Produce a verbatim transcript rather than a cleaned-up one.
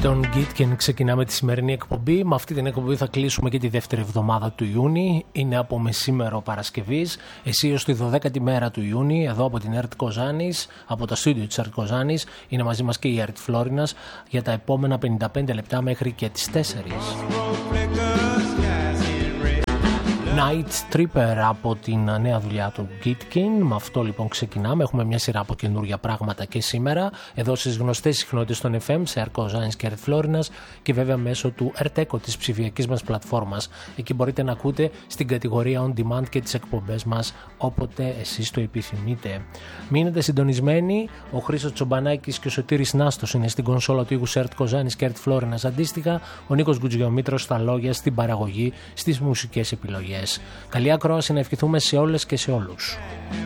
Τον Gitkin ξεκινάμε τη σημερινή εκπομπή. Με αυτή την εκπομπή θα κλείσουμε και τη δεύτερη εβδομάδα του Ιούνιου. Είναι από μεσήμερο Παρασκευής, εσείως τη δωδέκατη μέρα του Ιούνιου, εδώ από την ΕΡΤ Κοζάνης, από το στούντιο της ΕΡΤ Κοζάνης. Είναι μαζί μας και η ΕΡΤ Φλόρινας για τα επόμενα πενήντα πέντε λεπτά μέχρι και τις τέσσερις. Night Tripper από την νέα δουλειά του Gitkin. Με αυτό λοιπόν ξεκινάμε. Έχουμε μια σειρά από καινούργια πράγματα και σήμερα. Εδώ στις γνωστές συχνότητες των εφ εμ, σε ΕΡΤ Κοζάνης και ΕΡΤ Φλόρινας, και βέβαια μέσω του ΕΡΤ-Echo, της ψηφιακής μας πλατφόρμας. Εκεί μπορείτε να ακούτε στην κατηγορία On Demand και τις εκπομπές μας όποτε εσείς το επιθυμείτε. Μείνετε συντονισμένοι. Ο Χρήστος Τσομπανάκης και ο Σωτήρης Νάστος είναι στην κονσόλα του οίκου ΕΡΤ Κοζάνης και ΕΡΤ Φλόρινας αντίστοιχα. Ο Νίκος Γκουτζιομήτρος στα λόγια, στην παραγωγή, στις μουσικές επιλογές. Καλή ακρόαση να ευχηθούμε σε όλες και σε όλους.